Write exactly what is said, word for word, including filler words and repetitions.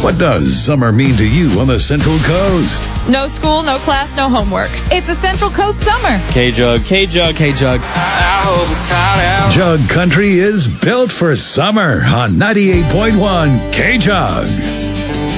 What does summer mean to you on the Central Coast? No school, no class, no homework. It's a Central Coast summer. K-Jug. K-Jug. K-Jug. I hope it's hot out. Jug Country is built for summer on ninety-eight point one K-Jug.